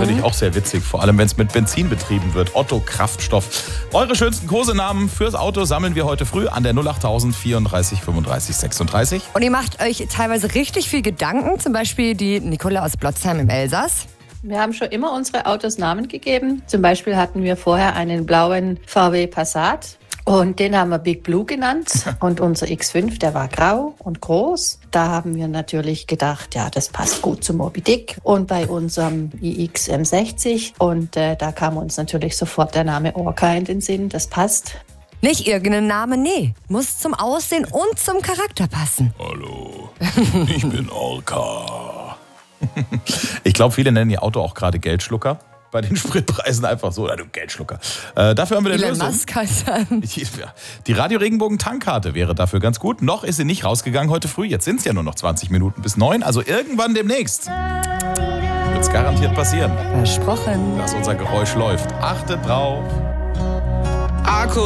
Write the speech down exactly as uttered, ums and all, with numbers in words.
finde ich auch sehr witzig, vor allem wenn es mit Benzin betrieben wird. Otto Kraftstoff. Eure schönsten Kosenamen fürs Auto sammeln wir heute früh an der null acht tausend vierunddreißig fünfunddreißig sechsunddreißig. Und ihr macht euch teilweise richtig viel Gedanken, zum Beispiel die Nicole aus Blotzheim im Elsass. Wir haben schon immer unsere Autos Namen gegeben. Zum Beispiel hatten wir vorher einen blauen V W Passat. Und den haben wir Big Blue genannt. Und unser X fünf, der war grau und groß. Da haben wir natürlich gedacht, ja, das passt gut zu Moby Dick. Und bei unserem I X M sechzig. Und äh, da kam uns natürlich sofort der Name Orca in den Sinn. Das passt. Nicht irgendein Name, nee. Muss zum Aussehen und zum Charakter passen. Hallo, ich bin Orca. Ich glaube, viele nennen ihr Auto auch gerade Geldschlucker. Bei den Spritpreisen einfach so, du Geldschlucker. Äh, dafür haben wir eine Elon Lösung. Musk heißt er. Die Radio Regenbogen Tankkarte wäre dafür ganz gut. Noch ist sie nicht rausgegangen heute früh. Jetzt sind es ja nur noch zwanzig Minuten bis neun. Also irgendwann demnächst wird es garantiert passieren, Versprochen. dass unser Geräusch läuft. Achtet drauf. Akku